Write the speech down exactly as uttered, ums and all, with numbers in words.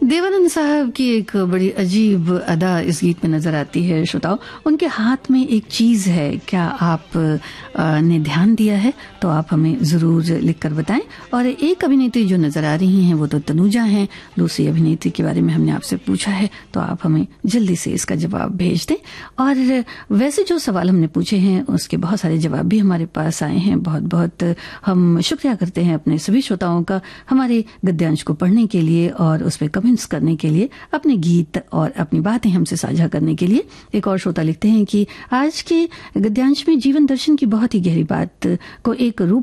देवानंद साहब की एक बड़ी अजीब अदा इस गीत में नजर आती है श्रोताओ। उनके हाथ में एक चीज है, क्या आप आ, ने ध्यान दिया है? तो आप हमें जरूर लिखकर बताएं। और एक अभिनेत्री जो नजर आ रही हैं वो तो तनुजा हैं। दूसरी अभिनेत्री के बारे में हमने आपसे पूछा है, तो आप हमें जल्दी से इसका जवाब भेज दें। और वैसे जो सवाल हमने पूछे हैं उसके बहुत सारे जवाब भी हमारे पास आए हैं। बहुत बहुत हम शुक्रिया करते हैं अपने सभी श्रोताओं का हमारे गद्यांश को पढ़ने के लिए और उस पर कमेंट्स करने के लिए, अपने गीत और अपनी बातें हमसे साझा करने के लिए। एक और श्रोता लिखते हैं कि आज के गद्यांश में जीवन दर्शन की बहुत ही गहरी बात को एक रूप